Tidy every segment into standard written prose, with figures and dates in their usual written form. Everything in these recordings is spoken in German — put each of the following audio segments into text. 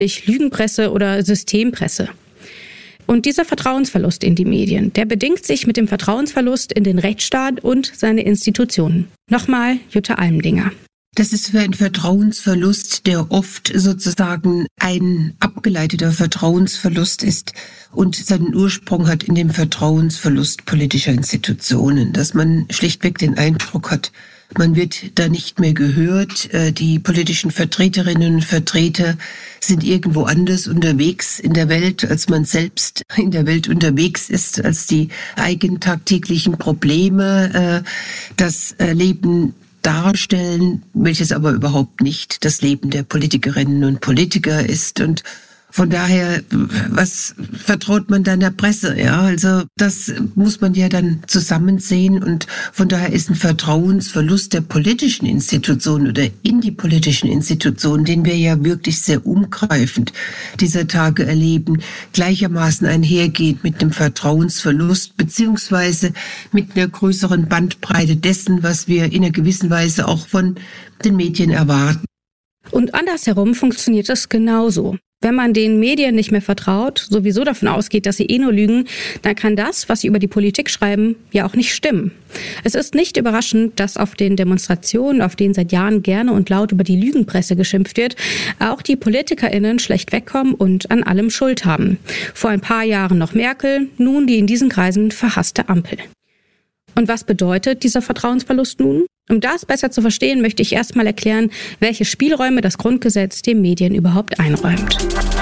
Lügenpresse oder Systempresse. Und dieser Vertrauensverlust in die Medien, der bedingt sich mit dem Vertrauensverlust in den Rechtsstaat und seine Institutionen. Nochmal Jutta Almendinger. Das ist für ein Vertrauensverlust, der oft sozusagen ein abgeleiteter Vertrauensverlust ist und seinen Ursprung hat in dem Vertrauensverlust politischer Institutionen, dass man schlichtweg den Eindruck hat, man wird da nicht mehr gehört. Die politischen Vertreterinnen und Vertreter sind irgendwo anders unterwegs in der Welt, als man selbst in der Welt unterwegs ist, als die eigenen tagtäglichen Probleme das Leben darstellen, welches aber überhaupt nicht das Leben der Politikerinnen und Politiker ist. Und von daher, was vertraut man dann der Presse? Ja, also das muss man ja dann zusammen sehen und von daher ist ein Vertrauensverlust der politischen Institutionen oder in die politischen Institutionen, den wir ja wirklich sehr umgreifend dieser Tage erleben, gleichermaßen einhergeht mit dem Vertrauensverlust beziehungsweise mit einer größeren Bandbreite dessen, was wir in einer gewissen Weise auch von den Medien erwarten. Und andersherum funktioniert es genauso. Wenn man den Medien nicht mehr vertraut, sowieso davon ausgeht, dass sie nur lügen, dann kann das, was sie über die Politik schreiben, ja auch nicht stimmen. Es ist nicht überraschend, dass auf den Demonstrationen, auf denen seit Jahren gerne und laut über die Lügenpresse geschimpft wird, auch die PolitikerInnen schlecht wegkommen und an allem Schuld haben. Vor ein paar Jahren noch Merkel, nun die in diesen Kreisen verhasste Ampel. Und was bedeutet dieser Vertrauensverlust nun? Um das besser zu verstehen, möchte ich erstmal erklären, welche Spielräume das Grundgesetz den Medien überhaupt einräumt.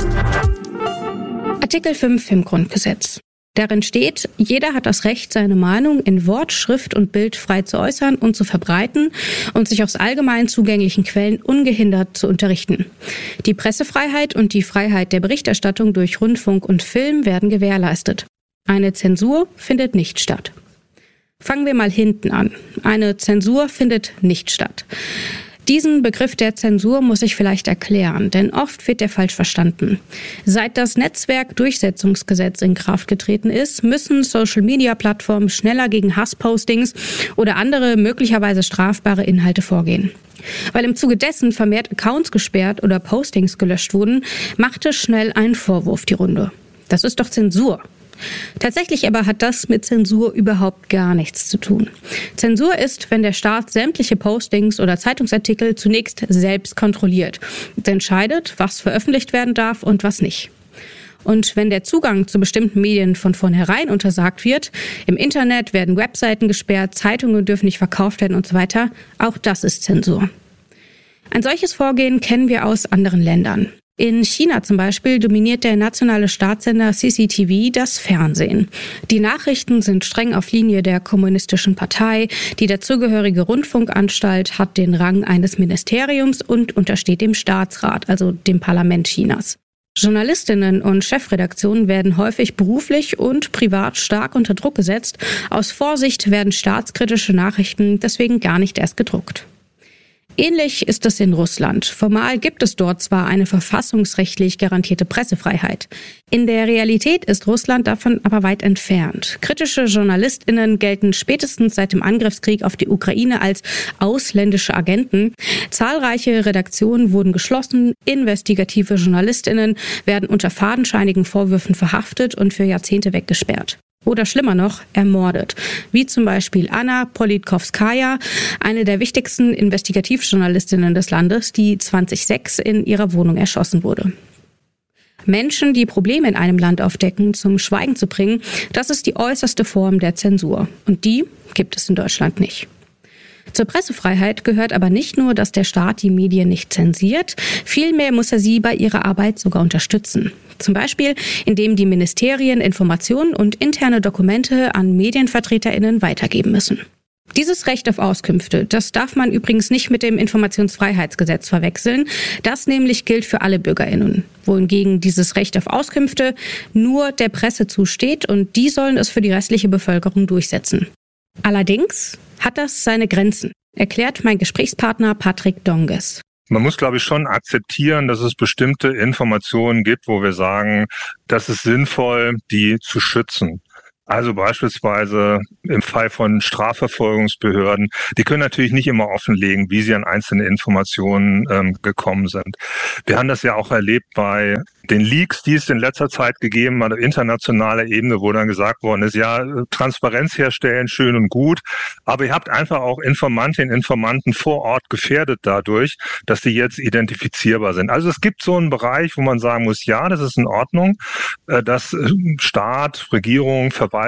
Artikel 5 im Grundgesetz. Darin steht, jeder hat das Recht, seine Meinung in Wort, Schrift und Bild frei zu äußern und zu verbreiten und sich aus allgemein zugänglichen Quellen ungehindert zu unterrichten. Die Pressefreiheit und die Freiheit der Berichterstattung durch Rundfunk und Film werden gewährleistet. Eine Zensur findet nicht statt. Fangen wir mal hinten an. Eine Zensur findet nicht statt. Diesen Begriff der Zensur muss ich vielleicht erklären, denn oft wird er falsch verstanden. Seit das Netzwerkdurchsetzungsgesetz in Kraft getreten ist, müssen Social-Media-Plattformen schneller gegen Hasspostings oder andere möglicherweise strafbare Inhalte vorgehen. Weil im Zuge dessen vermehrt Accounts gesperrt oder Postings gelöscht wurden, machte schnell ein Vorwurf die Runde. Das ist doch Zensur. Tatsächlich aber hat das mit Zensur überhaupt gar nichts zu tun. Zensur ist, wenn der Staat sämtliche Postings oder Zeitungsartikel zunächst selbst kontrolliert und entscheidet, was veröffentlicht werden darf und was nicht. Und wenn der Zugang zu bestimmten Medien von vornherein untersagt wird, im Internet werden Webseiten gesperrt, Zeitungen dürfen nicht verkauft werden und so weiter, auch das ist Zensur. Ein solches Vorgehen kennen wir aus anderen Ländern. In China zum Beispiel dominiert der nationale Staatssender CCTV das Fernsehen. Die Nachrichten sind streng auf Linie der kommunistischen Partei. Die dazugehörige Rundfunkanstalt hat den Rang eines Ministeriums und untersteht dem Staatsrat, also dem Parlament Chinas. Journalistinnen und Chefredaktionen werden häufig beruflich und privat stark unter Druck gesetzt. Aus Vorsicht werden staatskritische Nachrichten deswegen gar nicht erst gedruckt. Ähnlich ist es in Russland. Formal gibt es dort zwar eine verfassungsrechtlich garantierte Pressefreiheit. In der Realität ist Russland davon aber weit entfernt. Kritische JournalistInnen gelten spätestens seit dem Angriffskrieg auf die Ukraine als ausländische Agenten. Zahlreiche Redaktionen wurden geschlossen. Investigative JournalistInnen werden unter fadenscheinigen Vorwürfen verhaftet und für Jahrzehnte weggesperrt. Oder schlimmer noch, ermordet. Wie zum Beispiel Anna Politkovskaja, eine der wichtigsten Investigativjournalistinnen des Landes, die 2006 in ihrer Wohnung erschossen wurde. Menschen, die Probleme in einem Land aufdecken, zum Schweigen zu bringen, das ist die äußerste Form der Zensur. Und die gibt es in Deutschland nicht. Zur Pressefreiheit gehört aber nicht nur, dass der Staat die Medien nicht zensiert, vielmehr muss er sie bei ihrer Arbeit sogar unterstützen. Zum Beispiel, indem die Ministerien Informationen und interne Dokumente an MedienvertreterInnen weitergeben müssen. Dieses Recht auf Auskünfte, das darf man übrigens nicht mit dem Informationsfreiheitsgesetz verwechseln. Das nämlich gilt für alle BürgerInnen, wohingegen dieses Recht auf Auskünfte nur der Presse zusteht und die sollen es für die restliche Bevölkerung durchsetzen. Allerdings hat das seine Grenzen, erklärt mein Gesprächspartner Patrick Donges. Man muss, glaube ich, schon akzeptieren, dass es bestimmte Informationen gibt, wo wir sagen, das ist sinnvoll, die zu schützen. Also beispielsweise im Fall von Strafverfolgungsbehörden, die können natürlich nicht immer offenlegen, wie sie an einzelne Informationen gekommen sind. Wir haben das ja auch erlebt bei den Leaks, die es in letzter Zeit gegeben hat, auf internationaler Ebene, wo dann gesagt worden ist, ja, Transparenz herstellen, schön und gut, aber ihr habt einfach auch Informantinnen und Informanten vor Ort gefährdet dadurch, dass die jetzt identifizierbar sind. Also es gibt so einen Bereich, wo man sagen muss, ja, das ist in Ordnung, dass Staat, Regierung, Verwaltung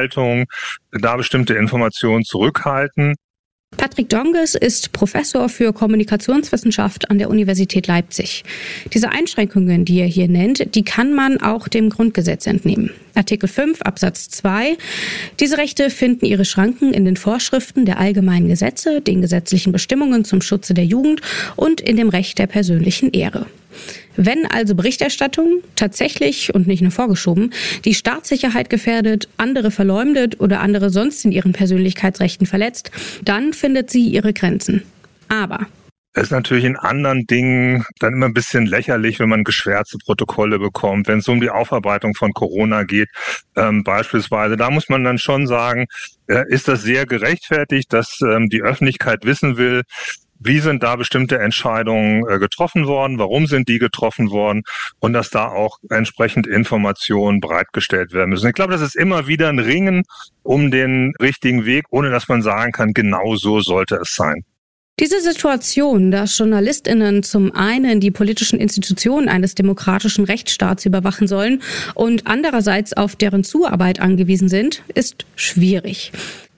da bestimmte Informationen zurückhalten. Patrick Donges ist Professor für Kommunikationswissenschaft an der Universität Leipzig. Diese Einschränkungen, die er hier nennt, die kann man auch dem Grundgesetz entnehmen. Artikel 5 Absatz 2. Diese Rechte finden ihre Schranken in den Vorschriften der allgemeinen Gesetze, den gesetzlichen Bestimmungen zum Schutze der Jugend und in dem Recht der persönlichen Ehre. Wenn also Berichterstattung tatsächlich und nicht nur vorgeschoben die Staatssicherheit gefährdet, andere verleumdet oder andere sonst in ihren Persönlichkeitsrechten verletzt, dann findet sie ihre Grenzen. Aber es ist natürlich in anderen Dingen dann immer ein bisschen lächerlich, wenn man geschwärzte Protokolle bekommt, wenn es um die Aufarbeitung von Corona geht, beispielsweise. Da muss man dann schon sagen, ist das sehr gerechtfertigt, dass die Öffentlichkeit wissen will, wie sind da bestimmte Entscheidungen getroffen worden, warum sind die getroffen worden und dass da auch entsprechend Informationen bereitgestellt werden müssen. Ich glaube, das ist immer wieder ein Ringen um den richtigen Weg, ohne dass man sagen kann, genau so sollte es sein. Diese Situation, dass JournalistInnen zum einen die politischen Institutionen eines demokratischen Rechtsstaats überwachen sollen und andererseits auf deren Zuarbeit angewiesen sind, ist schwierig.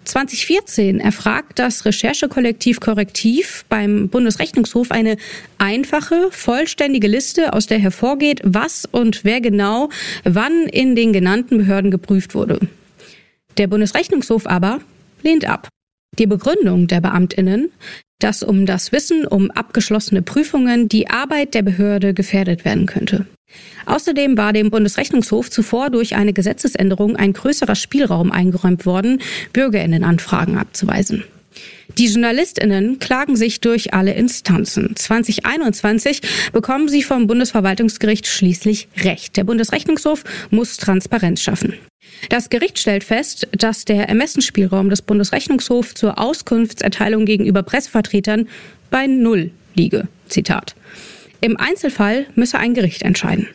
2014 erfragt das Recherchekollektiv Korrektiv beim Bundesrechnungshof eine einfache, vollständige Liste, aus der hervorgeht, was und wer genau wann in den genannten Behörden geprüft wurde. Der Bundesrechnungshof aber lehnt ab. Die Begründung der BeamtInnen, dass um das Wissen um abgeschlossene Prüfungen die Arbeit der Behörde gefährdet werden könnte. Außerdem war dem Bundesrechnungshof zuvor durch eine Gesetzesänderung ein größerer Spielraum eingeräumt worden, BürgerInnenanfragen abzuweisen. Die JournalistInnen klagen sich durch alle Instanzen. 2021 bekommen sie vom Bundesverwaltungsgericht schließlich Recht. Der Bundesrechnungshof muss Transparenz schaffen. Das Gericht stellt fest, dass der Ermessensspielraum des Bundesrechnungshofs zur Auskunftserteilung gegenüber Pressevertretern bei 0 liege. Zitat. Im Einzelfall müsse ein Gericht entscheiden.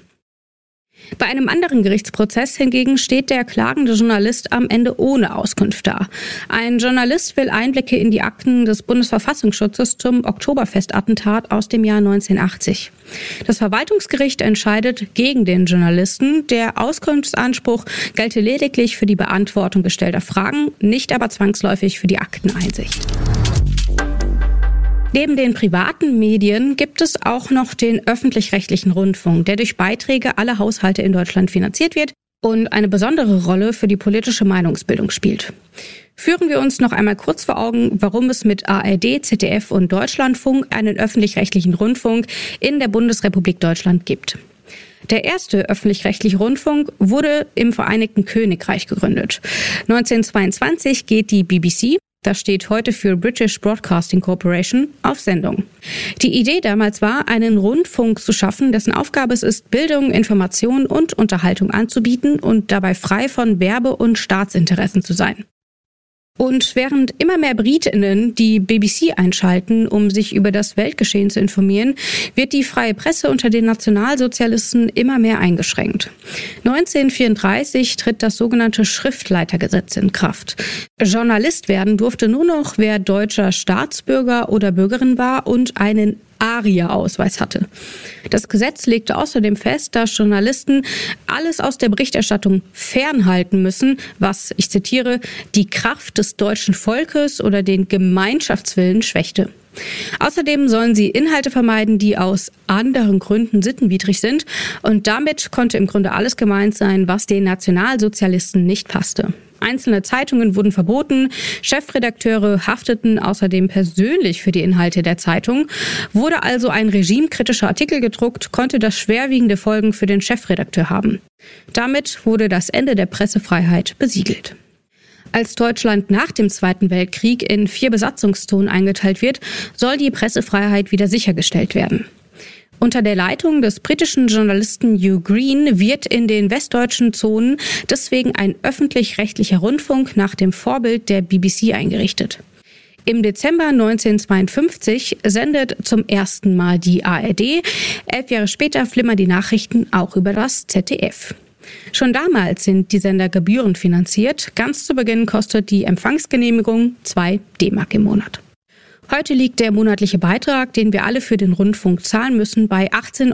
Bei einem anderen Gerichtsprozess hingegen steht der klagende Journalist am Ende ohne Auskunft da. Ein Journalist will Einblicke in die Akten des Bundesverfassungsschutzes zum Oktoberfestattentat aus dem Jahr 1980. Das Verwaltungsgericht entscheidet gegen den Journalisten. Der Auskunftsanspruch gelte lediglich für die Beantwortung gestellter Fragen, nicht aber zwangsläufig für die Akteneinsicht. Neben den privaten Medien gibt es auch noch den öffentlich-rechtlichen Rundfunk, der durch Beiträge aller Haushalte in Deutschland finanziert wird und eine besondere Rolle für die politische Meinungsbildung spielt. Führen wir uns noch einmal kurz vor Augen, warum es mit ARD, ZDF und Deutschlandfunk einen öffentlich-rechtlichen Rundfunk in der Bundesrepublik Deutschland gibt. Der erste öffentlich-rechtliche Rundfunk wurde im Vereinigten Königreich gegründet. 1922 geht die BBC, das steht heute für British Broadcasting Corporation, auf Sendung. Die Idee damals war, einen Rundfunk zu schaffen, dessen Aufgabe es ist, Bildung, Information und Unterhaltung anzubieten und dabei frei von Werbe- und Staatsinteressen zu sein. Und während immer mehr BritInnen die BBC einschalten, um sich über das Weltgeschehen zu informieren, wird die freie Presse unter den Nationalsozialisten immer mehr eingeschränkt. 1934 tritt das sogenannte Schriftleitergesetz in Kraft. Journalist werden durfte nur noch, wer deutscher Staatsbürger oder Bürgerin war und einen ARIA-Ausweis hatte. Das Gesetz legte außerdem fest, dass Journalisten alles aus der Berichterstattung fernhalten müssen, was, ich zitiere, die Kraft des deutschen Volkes oder den Gemeinschaftswillen schwächte. Außerdem sollen sie Inhalte vermeiden, die aus anderen Gründen sittenwidrig sind. Und damit konnte im Grunde alles gemeint sein, was den Nationalsozialisten nicht passte. Einzelne Zeitungen wurden verboten, Chefredakteure hafteten außerdem persönlich für die Inhalte der Zeitung. Wurde also ein regimekritischer Artikel gedruckt, konnte das schwerwiegende Folgen für den Chefredakteur haben. Damit wurde das Ende der Pressefreiheit besiegelt. Als Deutschland nach dem Zweiten Weltkrieg in 4 Besatzungszonen eingeteilt wird, soll die Pressefreiheit wieder sichergestellt werden. Unter der Leitung des britischen Journalisten Hugh Green wird in den westdeutschen Zonen deswegen ein öffentlich-rechtlicher Rundfunk nach dem Vorbild der BBC eingerichtet. Im Dezember 1952 sendet zum ersten Mal die ARD. 11 Jahre später flimmern die Nachrichten auch über das ZDF. Schon damals sind die Sender gebührenfinanziert. Ganz zu Beginn kostet die Empfangsgenehmigung 2 D-Mark im Monat. Heute liegt der monatliche Beitrag, den wir alle für den Rundfunk zahlen müssen, bei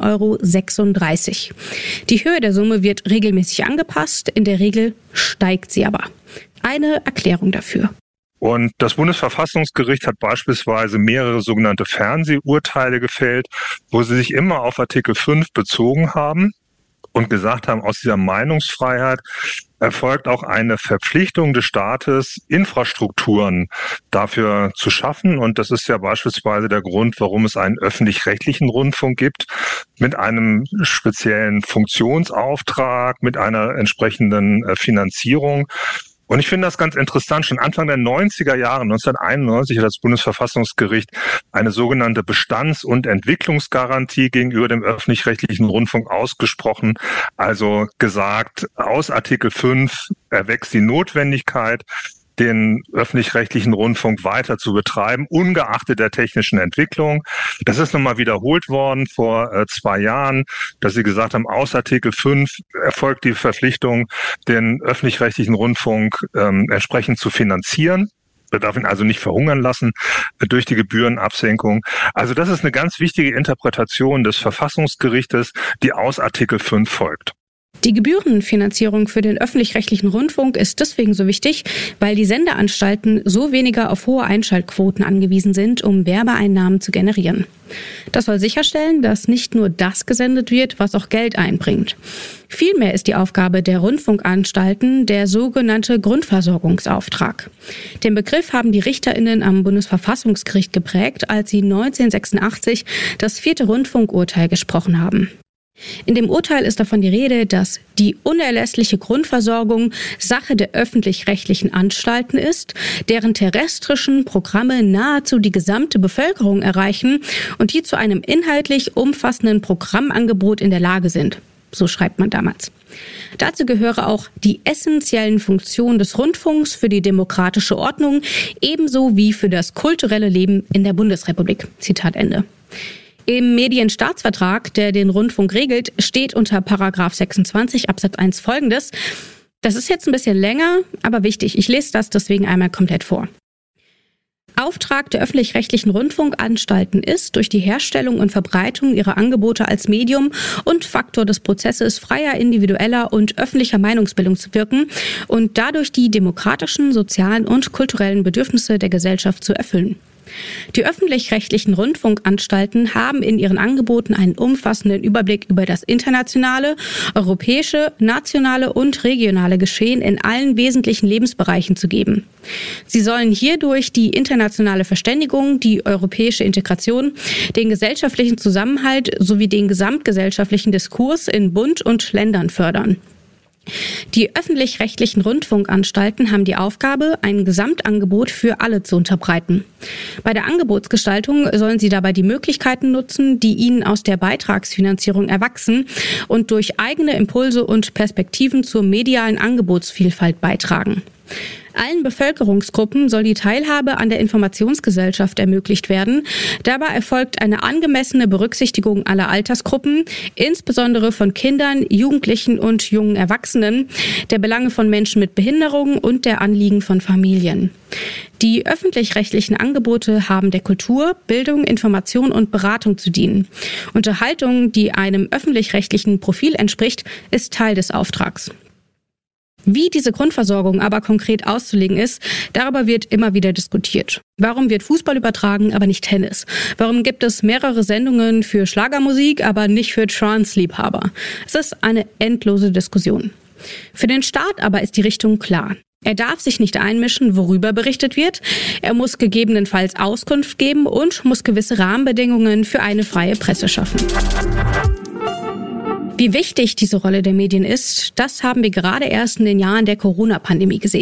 18,36 €. Die Höhe der Summe wird regelmäßig angepasst, in der Regel steigt sie aber. Eine Erklärung dafür. Und das Bundesverfassungsgericht hat beispielsweise mehrere sogenannte Fernsehurteile gefällt, wo sie sich immer auf Artikel 5 bezogen haben und gesagt haben, aus dieser Meinungsfreiheit erfolgt auch eine Verpflichtung des Staates, Infrastrukturen dafür zu schaffen. Und das ist ja beispielsweise der Grund, warum es einen öffentlich-rechtlichen Rundfunk gibt, mit einem speziellen Funktionsauftrag, mit einer entsprechenden Finanzierung. Und ich finde das ganz interessant. Schon Anfang der 90er Jahre, 1991, hat das Bundesverfassungsgericht eine sogenannte Bestands- und Entwicklungsgarantie gegenüber dem öffentlich-rechtlichen Rundfunk ausgesprochen. Also gesagt, aus Artikel 5 erwächst die Notwendigkeit, den öffentlich-rechtlichen Rundfunk weiter zu betreiben, ungeachtet der technischen Entwicklung. Das ist nochmal wiederholt worden vor 2 Jahren, dass sie gesagt haben, aus Artikel 5 erfolgt die Verpflichtung, den öffentlich-rechtlichen Rundfunk entsprechend zu finanzieren. Wir darf ihn also nicht verhungern lassen durch die Gebührenabsenkung. Also das ist eine ganz wichtige Interpretation des Verfassungsgerichtes, die aus Artikel 5 folgt. Die Gebührenfinanzierung für den öffentlich-rechtlichen Rundfunk ist deswegen so wichtig, weil die Sendeanstalten so weniger auf hohe Einschaltquoten angewiesen sind, um Werbeeinnahmen zu generieren. Das soll sicherstellen, dass nicht nur das gesendet wird, was auch Geld einbringt. Vielmehr ist die Aufgabe der Rundfunkanstalten der sogenannte Grundversorgungsauftrag. Den Begriff haben die RichterInnen am Bundesverfassungsgericht geprägt, als sie 1986 das 4. Rundfunkurteil gesprochen haben. In dem Urteil ist davon die Rede, dass die unerlässliche Grundversorgung Sache der öffentlich-rechtlichen Anstalten ist, deren terrestrischen Programme nahezu die gesamte Bevölkerung erreichen und die zu einem inhaltlich umfassenden Programmangebot in der Lage sind. So schreibt man damals. Dazu gehöre auch die essentiellen Funktionen des Rundfunks für die demokratische Ordnung, ebenso wie für das kulturelle Leben in der Bundesrepublik. Zitat Ende. Im Medienstaatsvertrag, der den Rundfunk regelt, steht unter § 26 Absatz 1 Folgendes. Das ist jetzt ein bisschen länger, aber wichtig. Ich lese das deswegen einmal komplett vor. Auftrag der öffentlich-rechtlichen Rundfunkanstalten ist, durch die Herstellung und Verbreitung ihrer Angebote als Medium und Faktor des Prozesses freier individueller und öffentlicher Meinungsbildung zu wirken und dadurch die demokratischen, sozialen und kulturellen Bedürfnisse der Gesellschaft zu erfüllen. Die öffentlich-rechtlichen Rundfunkanstalten haben in ihren Angeboten einen umfassenden Überblick über das internationale, europäische, nationale und regionale Geschehen in allen wesentlichen Lebensbereichen zu geben. Sie sollen hierdurch die internationale Verständigung, die europäische Integration, den gesellschaftlichen Zusammenhalt sowie den gesamtgesellschaftlichen Diskurs in Bund und Ländern fördern. Die öffentlich-rechtlichen Rundfunkanstalten haben die Aufgabe, ein Gesamtangebot für alle zu unterbreiten. Bei der Angebotsgestaltung sollen sie dabei die Möglichkeiten nutzen, die ihnen aus der Beitragsfinanzierung erwachsen und durch eigene Impulse und Perspektiven zur medialen Angebotsvielfalt beitragen. Allen Bevölkerungsgruppen soll die Teilhabe an der Informationsgesellschaft ermöglicht werden. Dabei erfolgt eine angemessene Berücksichtigung aller Altersgruppen, insbesondere von Kindern, Jugendlichen und jungen Erwachsenen, der Belange von Menschen mit Behinderungen und der Anliegen von Familien. Die öffentlich-rechtlichen Angebote haben der Kultur, Bildung, Information und Beratung zu dienen. Unterhaltung, die einem öffentlich-rechtlichen Profil entspricht, ist Teil des Auftrags. Wie diese Grundversorgung aber konkret auszulegen ist, darüber wird immer wieder diskutiert. Warum wird Fußball übertragen, aber nicht Tennis? Warum gibt es mehrere Sendungen für Schlagermusik, aber nicht für Trance-Liebhaber? Es ist eine endlose Diskussion. Für den Staat aber ist die Richtung klar. Er darf sich nicht einmischen, worüber berichtet wird. Er muss gegebenenfalls Auskunft geben und muss gewisse Rahmenbedingungen für eine freie Presse schaffen. Wie wichtig diese Rolle der Medien ist, das haben wir gerade erst in den Jahren der Corona-Pandemie gesehen.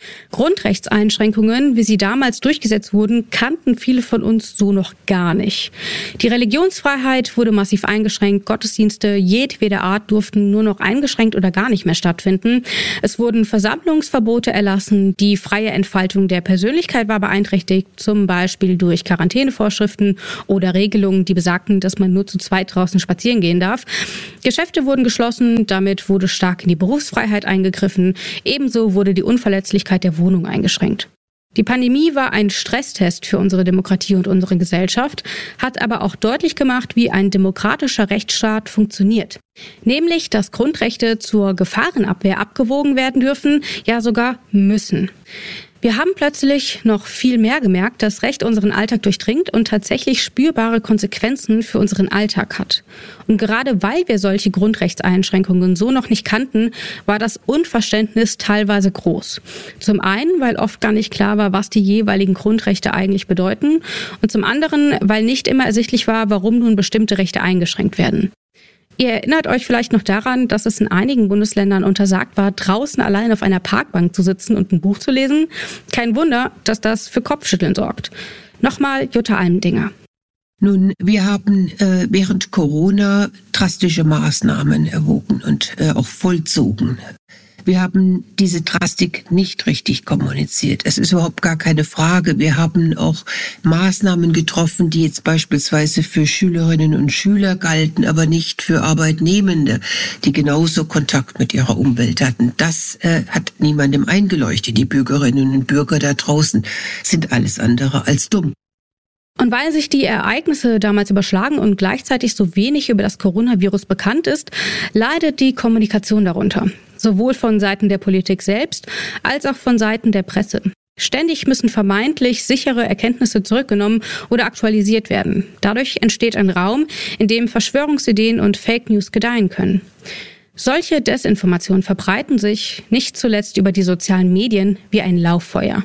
Grundrechtseinschränkungen, wie sie damals durchgesetzt wurden, kannten viele von uns so noch gar nicht. Die Religionsfreiheit wurde massiv eingeschränkt, Gottesdienste jedweder Art durften nur noch eingeschränkt oder gar nicht mehr stattfinden. Es wurden Versammlungsverbote erlassen, die freie Entfaltung der Persönlichkeit war beeinträchtigt, zum Beispiel durch Quarantänevorschriften oder Regelungen, die besagten, dass man nur zu zweit draußen spazieren gehen darf. Geschäfte wurden geschlossen, damit wurde stark in die Berufsfreiheit eingegriffen. Ebenso wurde die Unverletzlichkeit der Wohnung eingeschränkt. Die Pandemie war ein Stresstest für unsere Demokratie und unsere Gesellschaft, hat aber auch deutlich gemacht, wie ein demokratischer Rechtsstaat funktioniert. Nämlich, dass Grundrechte zur Gefahrenabwehr abgewogen werden dürfen, ja sogar müssen. Wir haben plötzlich noch viel mehr gemerkt, dass Recht unseren Alltag durchdringt und tatsächlich spürbare Konsequenzen für unseren Alltag hat. Und gerade weil wir solche Grundrechtseinschränkungen so noch nicht kannten, war das Unverständnis teilweise groß. Zum einen, weil oft gar nicht klar war, was die jeweiligen Grundrechte eigentlich bedeuten, und zum anderen, weil nicht immer ersichtlich war, warum nun bestimmte Rechte eingeschränkt werden. Ihr erinnert euch vielleicht noch daran, dass es in einigen Bundesländern untersagt war, draußen allein auf einer Parkbank zu sitzen und ein Buch zu lesen. Kein Wunder, dass das für Kopfschütteln sorgt. Nochmal Jutta Almendinger. Nun, wir haben während Corona drastische Maßnahmen erwogen und auch vollzogen. Wir haben diese Drastik nicht richtig kommuniziert. Es ist überhaupt gar keine Frage. Wir haben auch Maßnahmen getroffen, die jetzt beispielsweise für Schülerinnen und Schüler galten, aber nicht für Arbeitnehmende, die genauso Kontakt mit ihrer Umwelt hatten. Das hat niemandem eingeleuchtet. Die Bürgerinnen und Bürger da draußen sind alles andere als dumm. Und weil sich die Ereignisse damals überschlagen und gleichzeitig so wenig über das Coronavirus bekannt ist, leidet die Kommunikation darunter. Sowohl von Seiten der Politik selbst als auch von Seiten der Presse. Ständig müssen vermeintlich sichere Erkenntnisse zurückgenommen oder aktualisiert werden. Dadurch entsteht ein Raum, in dem Verschwörungsideen und Fake News gedeihen können. Solche Desinformationen verbreiten sich, nicht zuletzt über die sozialen Medien, wie ein Lauffeuer.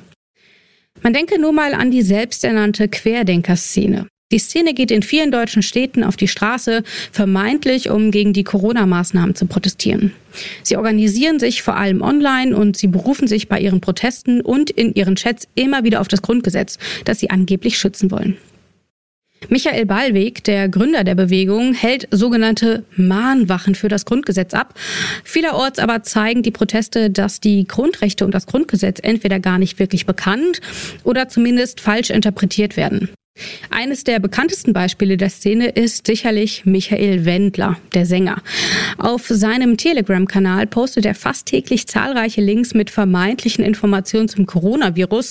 Man denke nur mal an die selbsternannte Querdenker-Szene. Die Szene geht in vielen deutschen Städten auf die Straße, vermeintlich, um gegen die Corona-Maßnahmen zu protestieren. Sie organisieren sich vor allem online und sie berufen sich bei ihren Protesten und in ihren Chats immer wieder auf das Grundgesetz, das sie angeblich schützen wollen. Michael Ballweg, der Gründer der Bewegung, hält sogenannte Mahnwachen für das Grundgesetz ab. Vielerorts aber zeigen die Proteste, dass die Grundrechte und das Grundgesetz entweder gar nicht wirklich bekannt oder zumindest falsch interpretiert werden. Eines der bekanntesten Beispiele der Szene ist sicherlich Michael Wendler, der Sänger. Auf seinem Telegram-Kanal postet er fast täglich zahlreiche Links mit vermeintlichen Informationen zum Coronavirus.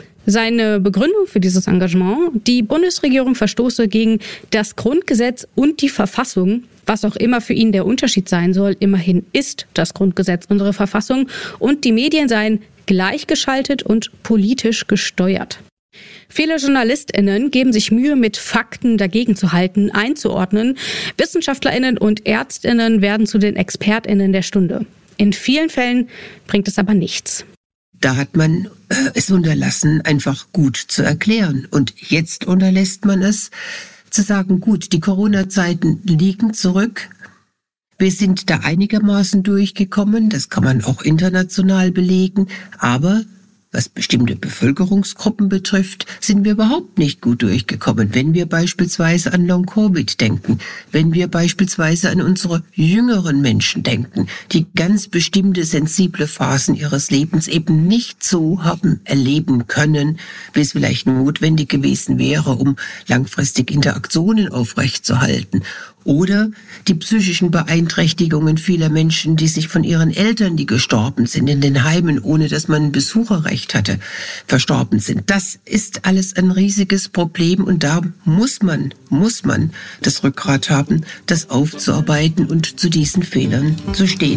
Seine Begründung für dieses Engagement: die Bundesregierung verstoße gegen das Grundgesetz und die Verfassung, was auch immer für ihn der Unterschied sein soll. Immerhin ist das Grundgesetz unsere Verfassung und die Medien seien gleichgeschaltet und politisch gesteuert. Viele JournalistInnen geben sich Mühe, mit Fakten dagegen zu halten, einzuordnen. WissenschaftlerInnen und ÄrztInnen werden zu den ExpertInnen der Stunde. In vielen Fällen bringt es aber nichts. Da hat man es unterlassen, einfach gut zu erklären. Und jetzt unterlässt man es, zu sagen, gut, die Corona-Zeiten liegen zurück. Wir sind da einigermaßen durchgekommen, das kann man auch international belegen, aber was bestimmte Bevölkerungsgruppen betrifft, sind wir überhaupt nicht gut durchgekommen. Wenn wir beispielsweise an Long-Covid denken, wenn wir beispielsweise an unsere jüngeren Menschen denken, die ganz bestimmte sensible Phasen ihres Lebens eben nicht so haben erleben können, wie es vielleicht notwendig gewesen wäre, um langfristig Interaktionen aufrechtzuerhalten. Oder die psychischen Beeinträchtigungen vieler Menschen, die sich von ihren Eltern, die gestorben sind in den Heimen, ohne dass man ein Besucherrecht hatte, verstorben sind. Das ist alles ein riesiges Problem und da muss man das Rückgrat haben, das aufzuarbeiten und zu diesen Fehlern zu stehen.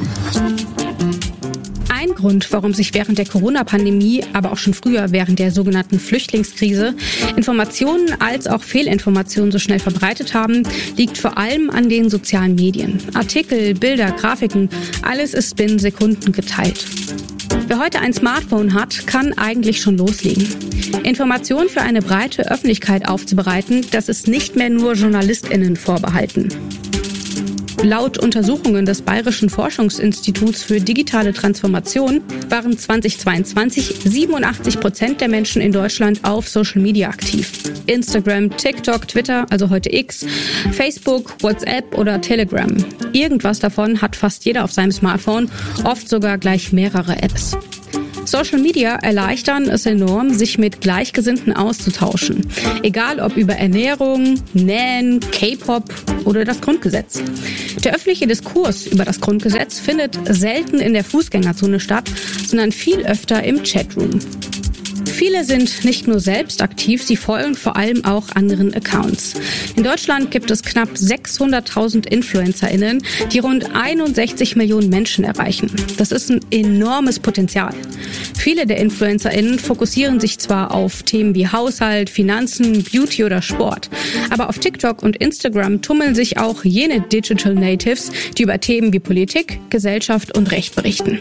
Ein Grund, warum sich während der Corona-Pandemie, aber auch schon früher während der sogenannten Flüchtlingskrise, Informationen als auch Fehlinformationen so schnell verbreitet haben, liegt vor allem an den sozialen Medien. Artikel, Bilder, Grafiken, alles ist binnen Sekunden geteilt. Wer heute ein Smartphone hat, kann eigentlich schon loslegen. Informationen für eine breite Öffentlichkeit aufzubereiten, das ist nicht mehr nur JournalistInnen vorbehalten. Laut Untersuchungen des Bayerischen Forschungsinstituts für digitale Transformation waren 2022 87% der Menschen in Deutschland auf Social Media aktiv. Instagram, TikTok, Twitter, also heute X, Facebook, WhatsApp oder Telegram. Irgendwas davon hat fast jeder auf seinem Smartphone, oft sogar gleich mehrere Apps. Social Media erleichtern es enorm, sich mit Gleichgesinnten auszutauschen. Egal ob über Ernährung, Nähen, K-Pop oder das Grundgesetz. Der öffentliche Diskurs über das Grundgesetz findet selten in der Fußgängerzone statt, sondern viel öfter im Chatroom. Viele sind nicht nur selbst aktiv, sie folgen vor allem auch anderen Accounts. In Deutschland gibt es knapp 600.000 InfluencerInnen, die rund 61 Millionen Menschen erreichen. Das ist ein enormes Potenzial. Viele der InfluencerInnen fokussieren sich zwar auf Themen wie Haushalt, Finanzen, Beauty oder Sport, aber auf TikTok und Instagram tummeln sich auch jene Digital Natives, die über Themen wie Politik, Gesellschaft und Recht berichten.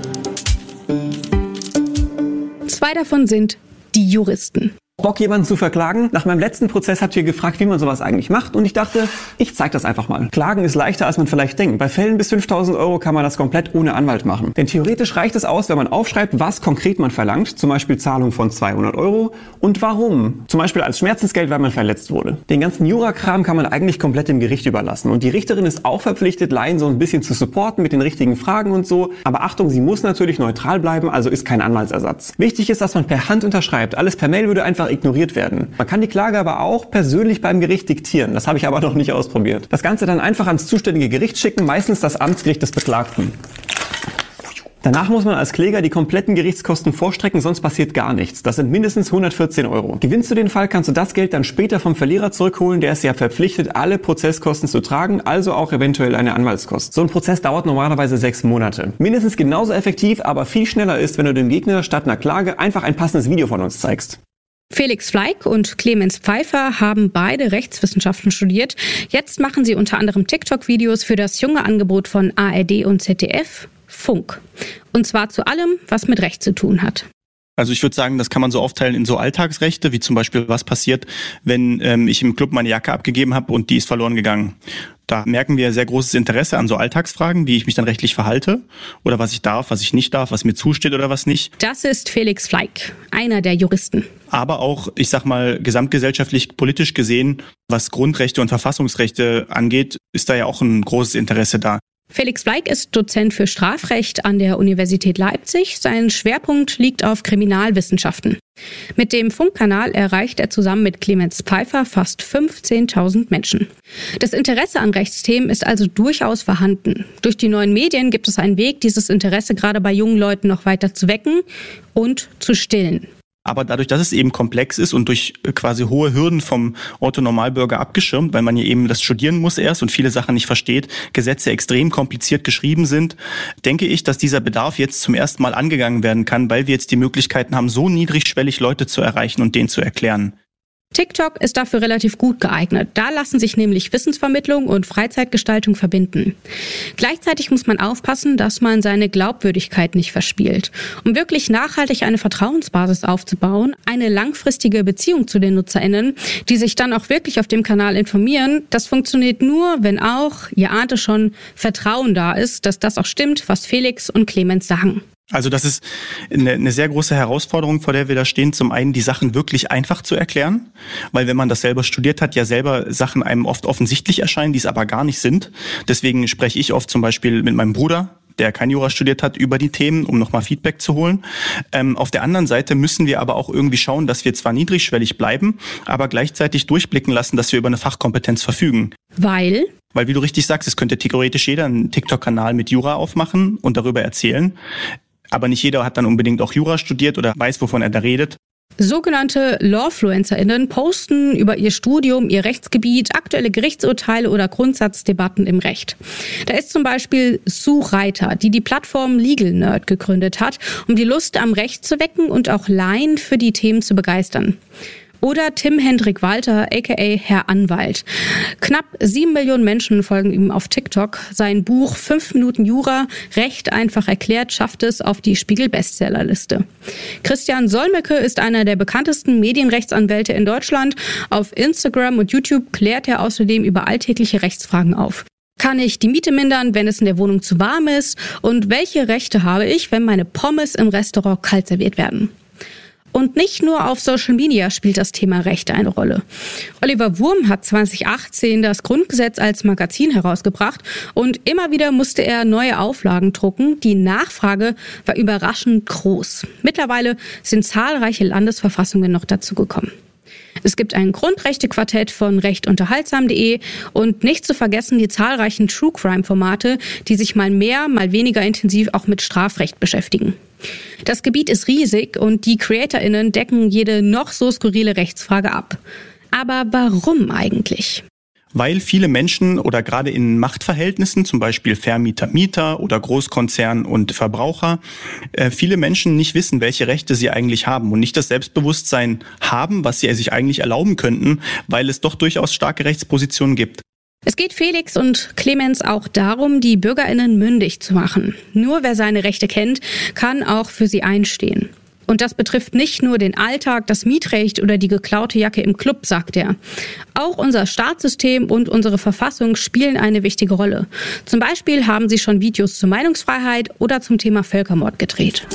2 davon sind die Juristen. Bock, jemanden zu verklagen? Nach meinem letzten Prozess habt ihr gefragt, wie man sowas eigentlich macht, und ich dachte, ich zeig das einfach mal. Klagen ist leichter, als man vielleicht denkt. Bei Fällen bis 5.000 € kann man das komplett ohne Anwalt machen. Denn theoretisch reicht es aus, wenn man aufschreibt, was konkret man verlangt, zum Beispiel Zahlung von 200 € und warum. Zum Beispiel als Schmerzensgeld, weil man verletzt wurde. Den ganzen Jurakram kann man eigentlich komplett dem Gericht überlassen. Und die Richterin ist auch verpflichtet, Laien so ein bisschen zu supporten mit den richtigen Fragen und so. Aber Achtung, sie muss natürlich neutral bleiben, also ist kein Anwaltsersatz. Wichtig ist, dass man per Hand unterschreibt. Alles per Mail würde einfach ignoriert werden. Man kann die Klage aber auch persönlich beim Gericht diktieren. Das habe ich aber noch nicht ausprobiert. Das Ganze dann einfach ans zuständige Gericht schicken, meistens das Amtsgericht des Beklagten. Danach muss man als Kläger die kompletten Gerichtskosten vorstrecken, sonst passiert gar nichts. Das sind mindestens 114 €. Gewinnst du den Fall, kannst du das Geld dann später vom Verlierer zurückholen. Der ist ja verpflichtet, alle Prozesskosten zu tragen, also auch eventuell eine Anwaltskost. So ein Prozess dauert normalerweise 6 Monate. Mindestens genauso effektiv, aber viel schneller ist, wenn du dem Gegner statt einer Klage einfach ein passendes Video von uns zeigst. Felix Fleig und Clemens Pfeiffer haben beide Rechtswissenschaften studiert. Jetzt machen sie unter anderem TikTok-Videos für das junge Angebot von ARD und ZDF, Funk. Und zwar zu allem, was mit Recht zu tun hat. Also ich würde sagen, das kann man so aufteilen in so Alltagsrechte, wie zum Beispiel, was passiert, wenn ich im Club meine Jacke abgegeben habe und die ist verloren gegangen. Da merken wir sehr großes Interesse an so Alltagsfragen, wie ich mich dann rechtlich verhalte oder was ich darf, was ich nicht darf, was mir zusteht oder was nicht. Das ist Felix Fleig, einer der Juristen. Aber auch, ich sag mal, gesamtgesellschaftlich, politisch gesehen, was Grundrechte und Verfassungsrechte angeht, ist da ja auch ein großes Interesse da. Felix Fleig ist Dozent für Strafrecht an der Universität Leipzig. Sein Schwerpunkt liegt auf Kriminalwissenschaften. Mit dem Funkkanal erreicht er zusammen mit Clemens Pfeiffer fast 15.000 Menschen. Das Interesse an Rechtsthemen ist also durchaus vorhanden. Durch die neuen Medien gibt es einen Weg, dieses Interesse gerade bei jungen Leuten noch weiter zu wecken und zu stillen. Aber dadurch, dass es eben komplex ist und durch quasi hohe Hürden vom Otto-Normalbürger abgeschirmt, weil man ja eben das studieren muss erst und viele Sachen nicht versteht, Gesetze extrem kompliziert geschrieben sind, denke ich, dass dieser Bedarf jetzt zum ersten Mal angegangen werden kann, weil wir jetzt die Möglichkeiten haben, so niedrigschwellig Leute zu erreichen und denen zu erklären. TikTok ist dafür relativ gut geeignet. Da lassen sich nämlich Wissensvermittlung und Freizeitgestaltung verbinden. Gleichzeitig muss man aufpassen, dass man seine Glaubwürdigkeit nicht verspielt. Um wirklich nachhaltig eine Vertrauensbasis aufzubauen, eine langfristige Beziehung zu den NutzerInnen, die sich dann auch wirklich auf dem Kanal informieren, das funktioniert nur, wenn auch, ihr ahnt es schon, Vertrauen da ist, dass das auch stimmt, was Felix und Clemens sagen. Also das ist eine sehr große Herausforderung, vor der wir da stehen. Zum einen die Sachen wirklich einfach zu erklären, weil wenn man das selber studiert hat, ja selber Sachen einem oft offensichtlich erscheinen, die es aber gar nicht sind. Deswegen spreche ich oft zum Beispiel mit meinem Bruder, der kein Jura studiert hat, über die Themen, um nochmal Feedback zu holen. Auf der anderen Seite müssen wir aber auch irgendwie schauen, dass wir zwar niedrigschwellig bleiben, aber gleichzeitig durchblicken lassen, dass wir über eine Fachkompetenz verfügen. Weil, wie du richtig sagst, es könnte theoretisch jeder einen TikTok-Kanal mit Jura aufmachen und darüber erzählen. Aber nicht jeder hat dann unbedingt auch Jura studiert oder weiß, wovon er da redet. Sogenannte LawfluencerInnen posten über ihr Studium, ihr Rechtsgebiet, aktuelle Gerichtsurteile oder Grundsatzdebatten im Recht. Da ist zum Beispiel Sue Reiter, die Plattform Legal Nerd gegründet hat, um die Lust am Recht zu wecken und auch Laien für die Themen zu begeistern. Oder Tim Hendrik Walter, aka Herr Anwalt. Knapp 7 Millionen Menschen folgen ihm auf TikTok. Sein Buch 5 Minuten Jura, Recht einfach erklärt, schafft es auf die Spiegel-Bestsellerliste. Christian Solmecke ist einer der bekanntesten Medienrechtsanwälte in Deutschland. Auf Instagram und YouTube klärt er außerdem über alltägliche Rechtsfragen auf. Kann ich die Miete mindern, wenn es in der Wohnung zu warm ist? Und welche Rechte habe ich, wenn meine Pommes im Restaurant kalt serviert werden? Und nicht nur auf Social Media spielt das Thema Rechte eine Rolle. Oliver Wurm hat 2018 das Grundgesetz als Magazin herausgebracht und immer wieder musste er neue Auflagen drucken. Die Nachfrage war überraschend groß. Mittlerweile sind zahlreiche Landesverfassungen noch dazu gekommen. Es gibt ein Grundrechtequartett von rechtunterhaltsam.de und nicht zu vergessen die zahlreichen True-Crime-Formate, die sich mal mehr, mal weniger intensiv auch mit Strafrecht beschäftigen. Das Gebiet ist riesig und die CreatorInnen decken jede noch so skurrile Rechtsfrage ab. Aber warum eigentlich? Weil viele Menschen oder gerade in Machtverhältnissen, zum Beispiel Vermieter, Mieter oder Großkonzern und Verbraucher, viele Menschen nicht wissen, welche Rechte sie eigentlich haben und nicht das Selbstbewusstsein haben, was sie sich eigentlich erlauben könnten, weil es doch durchaus starke Rechtspositionen gibt. Es geht Felix und Clemens auch darum, die BürgerInnen mündig zu machen. Nur wer seine Rechte kennt, kann auch für sie einstehen. Und das betrifft nicht nur den Alltag, das Mietrecht oder die geklaute Jacke im Club, sagt er. Auch unser Staatssystem und unsere Verfassung spielen eine wichtige Rolle. Zum Beispiel haben sie schon Videos zur Meinungsfreiheit oder zum Thema Völkermord gedreht.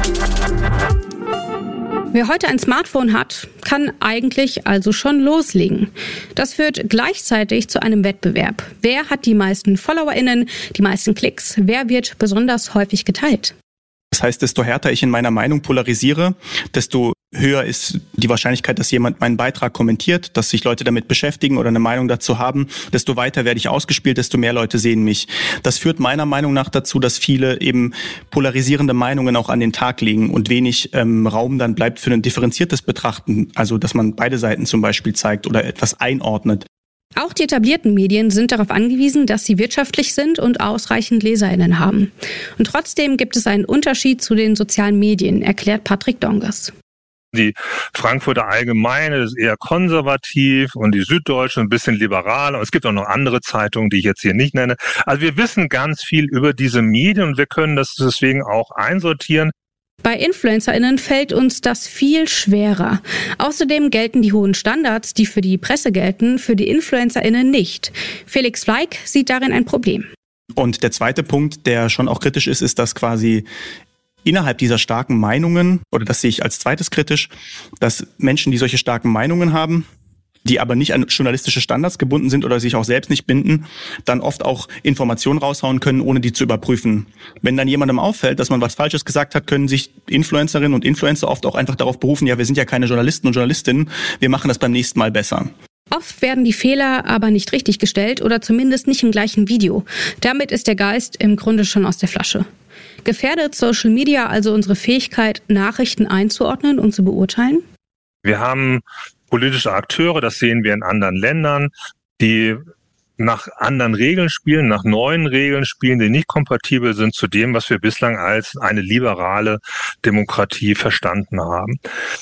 Wer heute ein Smartphone hat, kann eigentlich also schon loslegen. Das führt gleichzeitig zu einem Wettbewerb. Wer hat die meisten FollowerInnen, die meisten Klicks? Wer wird besonders häufig geteilt? Das heißt, desto härter ich in meiner Meinung polarisiere, desto höher ist die Wahrscheinlichkeit, dass jemand meinen Beitrag kommentiert, dass sich Leute damit beschäftigen oder eine Meinung dazu haben. Desto weiter werde ich ausgespielt, desto mehr Leute sehen mich. Das führt meiner Meinung nach dazu, dass viele eben polarisierende Meinungen auch an den Tag legen und wenig Raum dann bleibt für ein differenziertes Betrachten. Also, dass man beide Seiten zum Beispiel zeigt oder etwas einordnet. Auch die etablierten Medien sind darauf angewiesen, dass sie wirtschaftlich sind und ausreichend LeserInnen haben. Und trotzdem gibt es einen Unterschied zu den sozialen Medien, erklärt Patrick Dongers. Die Frankfurter Allgemeine ist eher konservativ und die Süddeutsche ein bisschen liberaler. Und es gibt auch noch andere Zeitungen, die ich jetzt hier nicht nenne. Also wir wissen ganz viel über diese Medien und wir können das deswegen auch einsortieren. Bei InfluencerInnen fällt uns das viel schwerer. Außerdem gelten die hohen Standards, die für die Presse gelten, für die InfluencerInnen nicht. Felix Fleig sieht darin ein Problem. Und der zweite Punkt, der schon auch kritisch ist, ist, dass quasi innerhalb dieser starken Meinungen, oder das sehe ich als zweites kritisch, dass Menschen, die solche starken Meinungen haben, die aber nicht an journalistische Standards gebunden sind oder sich auch selbst nicht binden, dann oft auch Informationen raushauen können, ohne die zu überprüfen. Wenn dann jemandem auffällt, dass man was Falsches gesagt hat, können sich Influencerinnen und Influencer oft auch einfach darauf berufen, ja, wir sind ja keine Journalisten und Journalistinnen, wir machen das beim nächsten Mal besser. Oft werden die Fehler aber nicht richtig gestellt oder zumindest nicht im gleichen Video. Damit ist der Geist im Grunde schon aus der Flasche. Gefährdet Social Media also unsere Fähigkeit, Nachrichten einzuordnen und zu beurteilen? Wir haben politische Akteure, das sehen wir in anderen Ländern, die nach anderen Regeln spielen, nach neuen Regeln spielen, die nicht kompatibel sind zu dem, was wir bislang als eine liberale Demokratie verstanden haben.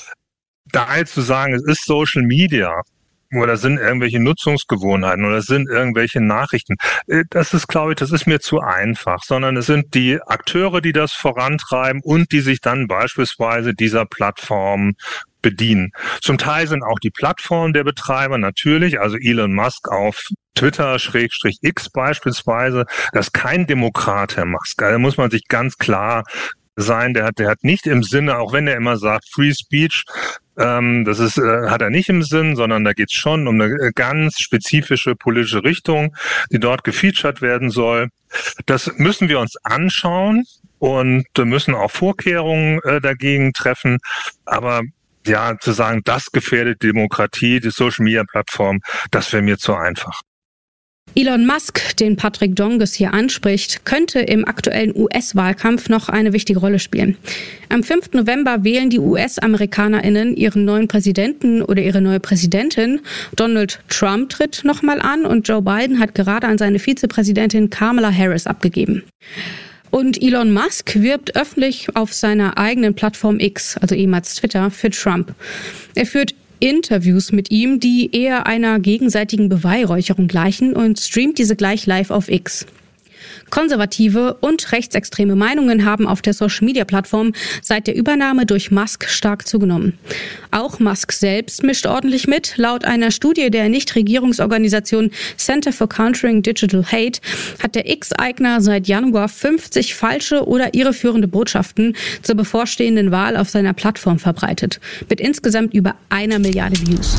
Daher zu sagen, es ist Social Media oder sind irgendwelche Nutzungsgewohnheiten oder sind irgendwelche Nachrichten, das ist, glaube ich, das ist mir zu einfach, sondern es sind die Akteure, die das vorantreiben und die sich dann beispielsweise dieser Plattform bedienen. Zum Teil sind auch die Plattformen der Betreiber natürlich, also Elon Musk auf Twitter/X beispielsweise, das ist kein Demokrat, Herr Musk. Da muss man sich ganz klar sein, der hat nicht im Sinne, auch wenn er immer sagt Free Speech, das ist hat er nicht im Sinn, sondern da geht es schon um eine ganz spezifische politische Richtung, die dort gefeatured werden soll. Das müssen wir uns anschauen und müssen auch Vorkehrungen dagegen treffen, aber ja, zu sagen, das gefährdet Demokratie, die Social-Media-Plattform, das wäre mir zu einfach. Elon Musk, den Patrick Dongers hier anspricht, könnte im aktuellen US-Wahlkampf noch eine wichtige Rolle spielen. Am 5. November wählen die US-AmerikanerInnen ihren neuen Präsidenten oder ihre neue Präsidentin. Donald Trump tritt nochmal an und Joe Biden hat gerade an seine Vizepräsidentin Kamala Harris abgegeben. Und Elon Musk wirbt öffentlich auf seiner eigenen Plattform X, also ehemals Twitter, für Trump. Er führt Interviews mit ihm, die eher einer gegenseitigen Beweihräucherung gleichen und streamt diese gleich live auf X. Konservative und rechtsextreme Meinungen haben auf der Social-Media-Plattform seit der Übernahme durch Musk stark zugenommen. Auch Musk selbst mischt ordentlich mit. Laut einer Studie der Nichtregierungsorganisation Center for Countering Digital Hate hat der X-Eigner seit Januar 50 falsche oder irreführende Botschaften zur bevorstehenden Wahl auf seiner Plattform verbreitet, mit insgesamt über 1 Milliarde Views.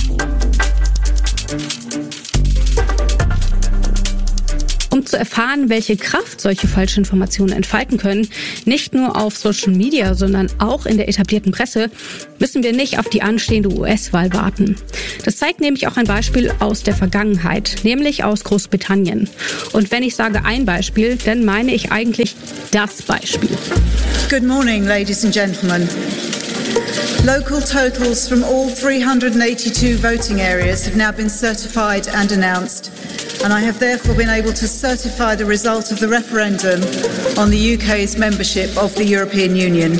Um zu erfahren, welche Kraft solche Falschinformationen entfalten können, nicht nur auf Social Media, sondern auch in der etablierten Presse, müssen wir nicht auf die anstehende US-Wahl warten. Das zeigt nämlich auch ein Beispiel aus der Vergangenheit, nämlich aus Großbritannien. Und wenn ich sage ein Beispiel, dann meine ich eigentlich das Beispiel. Good morning, ladies and gentlemen. Local totals from all 382 voting areas have now been certified and announced. And I have therefore been able to certify the result of the referendum on the UK's membership of the European Union.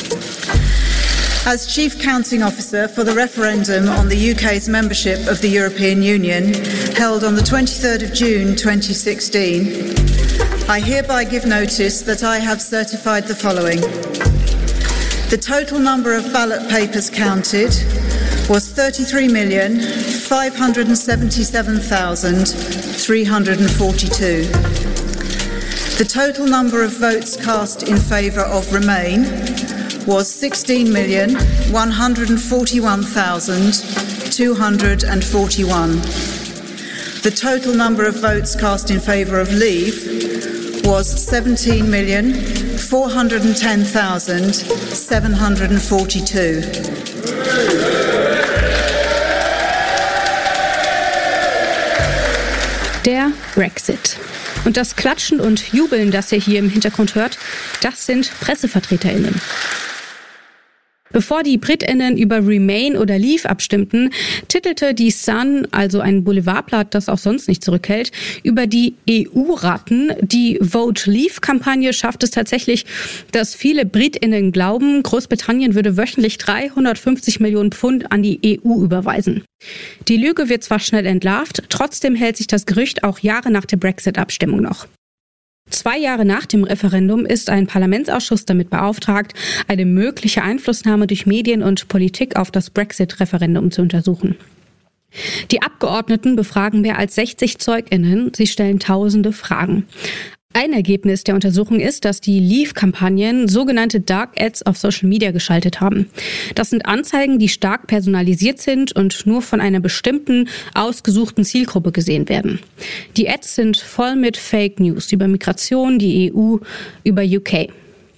As Chief Counting Officer for the referendum on the UK's membership of the European Union, held on the 23rd of June 2016, I hereby give notice that I have certified the following. The total number of ballot papers counted was 33,577,342. The total number of votes cast in favour of Remain was 16,141,241. The total number of votes cast in favour of Leave was 17,410,742. Der Brexit. Und das Klatschen und Jubeln, das ihr hier im Hintergrund hört, das sind PressevertreterInnen. Bevor die BritInnen über Remain oder Leave abstimmten, titelte die Sun, also ein Boulevardblatt, das auch sonst nicht zurückhält, über die EU-Ratten. Die Vote Leave-Kampagne schafft es tatsächlich, dass viele BritInnen glauben, Großbritannien würde wöchentlich 350 Millionen Pfund an die EU überweisen. Die Lüge wird zwar schnell entlarvt, trotzdem hält sich das Gerücht auch Jahre nach der Brexit-Abstimmung noch. 2 Jahre nach dem Referendum ist ein Parlamentsausschuss damit beauftragt, eine mögliche Einflussnahme durch Medien und Politik auf das Brexit-Referendum zu untersuchen. Die Abgeordneten befragen mehr als 60 ZeugInnen, sie stellen tausende Fragen. Ein Ergebnis der Untersuchung ist, dass die Leave-Kampagnen sogenannte Dark Ads auf Social Media geschaltet haben. Das sind Anzeigen, die stark personalisiert sind und nur von einer bestimmten, ausgesuchten Zielgruppe gesehen werden. Die Ads sind voll mit Fake News über Migration, die EU, über UK.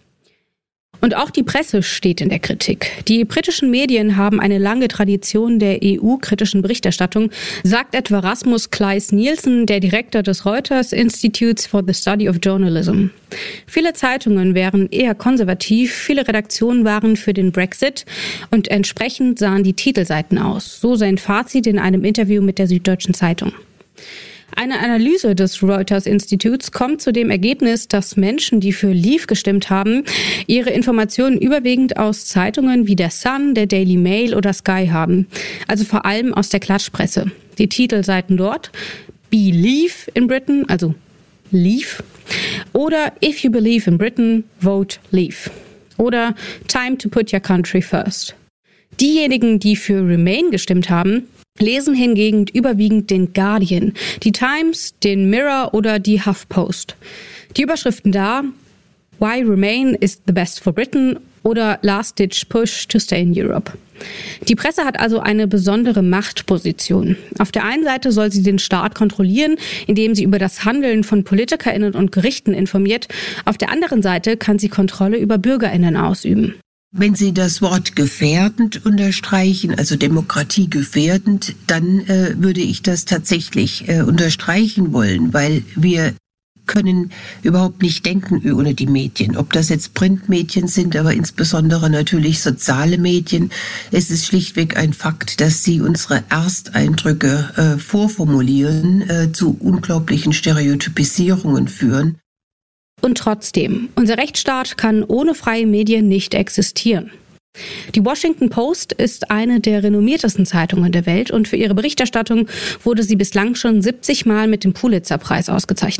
Und auch die Presse steht in der Kritik. Die britischen Medien haben eine lange Tradition der EU-kritischen Berichterstattung, sagt etwa Rasmus Kleis-Nielsen, der Direktor des Reuters Institutes for the Study of Journalism. Viele Zeitungen wären eher konservativ, viele Redaktionen waren für den Brexit und entsprechend sahen die Titelseiten aus. So sein Fazit in einem Interview mit der Süddeutschen Zeitung. Eine Analyse des Reuters-Instituts kommt zu dem Ergebnis, dass Menschen, die für Leave gestimmt haben, ihre Informationen überwiegend aus Zeitungen wie der Sun, der Daily Mail oder Sky haben. Also vor allem aus der Klatschpresse. Die Titelseiten dort: Believe in Britain, also Leave, oder If you believe in Britain, vote Leave. Oder Time to put your country first. Diejenigen, die für Remain gestimmt haben, lesen hingegen überwiegend den Guardian, die Times, den Mirror oder die HuffPost. Die Überschriften da: Why Remain is the best for Britain oder Last Ditch Push to stay in Europe. Die Presse hat also eine besondere Machtposition. Auf der einen Seite soll sie den Staat kontrollieren, indem sie über das Handeln von PolitikerInnen und Gerichten informiert. Auf der anderen Seite kann sie Kontrolle über BürgerInnen ausüben. Wenn Sie das Wort gefährdend unterstreichen, also Demokratie gefährdend, dann würde ich das tatsächlich unterstreichen wollen, weil wir können überhaupt nicht denken ohne die Medien. Ob das jetzt Printmedien sind, aber insbesondere natürlich soziale Medien. Es ist schlichtweg ein Fakt, dass sie unsere Ersteindrücke vorformulieren, zu unglaublichen Stereotypisierungen führen. Und trotzdem, unser Rechtsstaat kann ohne freie Medien nicht existieren. Die Washington Post ist eine der renommiertesten Zeitungen der Welt und für ihre Berichterstattung wurde sie bislang schon 70 Mal mit dem Pulitzer-Preis ausgezeichnet.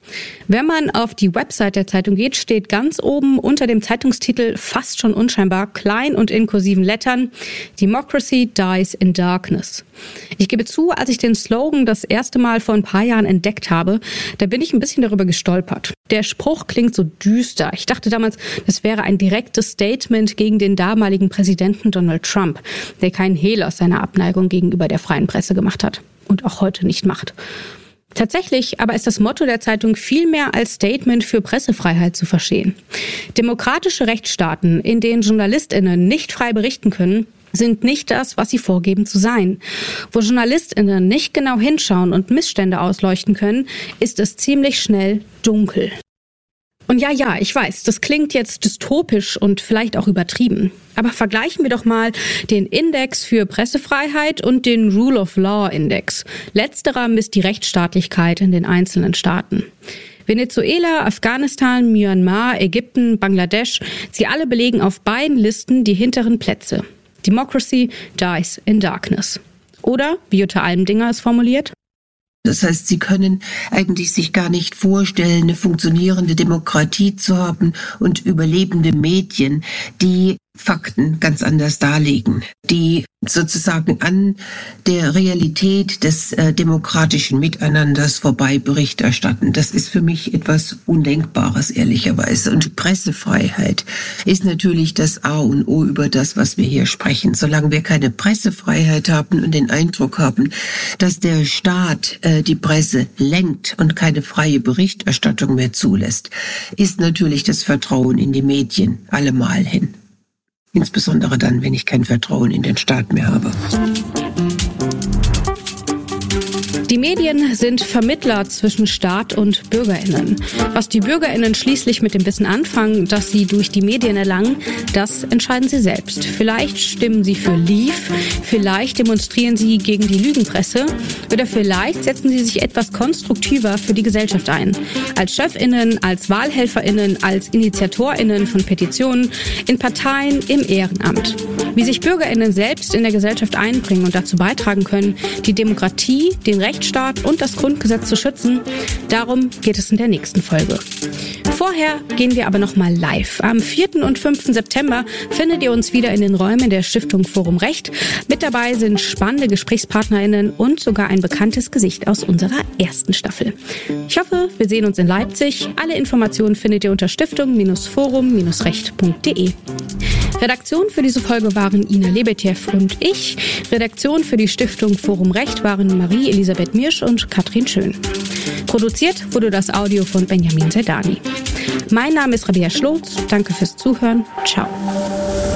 Wenn man auf die Website der Zeitung geht, steht ganz oben unter dem Zeitungstitel fast schon unscheinbar klein und in kursiven Lettern: Democracy dies in darkness. Ich gebe zu, als ich den Slogan das erste Mal vor ein paar Jahren entdeckt habe, da bin ich ein bisschen darüber gestolpert. Der Spruch klingt so düster. Ich dachte damals, das wäre ein direktes Statement gegen den damaligen Präsidenten Donald Trump, der keinen Hehl aus seiner Abneigung gegenüber der freien Presse gemacht hat und auch heute nicht macht. Tatsächlich aber ist das Motto der Zeitung viel mehr als Statement für Pressefreiheit zu verstehen. Demokratische Rechtsstaaten, in denen JournalistInnen nicht frei berichten können, sind nicht das, was sie vorgeben zu sein. Wo JournalistInnen nicht genau hinschauen und Missstände ausleuchten können, ist es ziemlich schnell dunkel. Und ja, ich weiß, das klingt jetzt dystopisch und vielleicht auch übertrieben. Aber vergleichen wir doch mal den Index für Pressefreiheit und den Rule of Law Index. Letzterer misst die Rechtsstaatlichkeit in den einzelnen Staaten. Venezuela, Afghanistan, Myanmar, Ägypten, Bangladesch, sie alle belegen auf beiden Listen die hinteren Plätze. Democracy dies in darkness. Oder, wie Jutta Almendinger es formuliert: Das heißt, sie können eigentlich sich gar nicht vorstellen, eine funktionierende Demokratie zu haben und überlebende Medien, die Fakten ganz anders darlegen, die sozusagen an der Realität des demokratischen Miteinanders vorbei Bericht erstatten. Das ist für mich etwas Undenkbares, ehrlicherweise. Und Pressefreiheit ist natürlich das A und O über das, was wir hier sprechen. Solange wir keine Pressefreiheit haben und den Eindruck haben, dass der Staat die Presse lenkt und keine freie Berichterstattung mehr zulässt, ist natürlich das Vertrauen in die Medien allemal hin. Insbesondere dann, wenn ich kein Vertrauen in den Staat mehr habe. Die Medien sind Vermittler zwischen Staat und BürgerInnen. Was die BürgerInnen schließlich mit dem Wissen anfangen, das sie durch die Medien erlangen, das entscheiden sie selbst. Vielleicht stimmen sie für Leave, vielleicht demonstrieren sie gegen die Lügenpresse oder vielleicht setzen sie sich etwas konstruktiver für die Gesellschaft ein. Als ChefInnen, als WahlhelferInnen, als InitiatorInnen von Petitionen, in Parteien, im Ehrenamt. Wie sich BürgerInnen selbst in der Gesellschaft einbringen und dazu beitragen können, die Demokratie, den Rechtsstaat und das Grundgesetz zu schützen, darum geht es in der nächsten Folge. Vorher gehen wir aber nochmal live. Am 4. und 5. September findet ihr uns wieder in den Räumen der Stiftung Forum Recht. Mit dabei sind spannende GesprächspartnerInnen und sogar ein bekanntes Gesicht aus unserer ersten Staffel. Ich hoffe, wir sehen uns in Leipzig. Alle Informationen findet ihr unter stiftung-forum-recht.de. Redaktion für diese Folge waren Ina Lebetjew und ich. Redaktion für die Stiftung Forum Recht waren Marie-Elisabeth Mirsch und Katrin Schön. Produziert wurde das Audio von Benjamin Zerdani. Mein Name ist Rabea Schlotz. Danke fürs Zuhören. Ciao.